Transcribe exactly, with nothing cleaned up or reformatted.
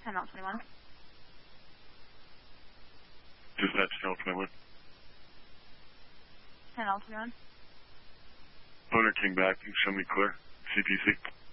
ten L twenty-one. Dispatch ten L twenty-one. ten L twenty-one. Owner King back. You can show me clear. C P C.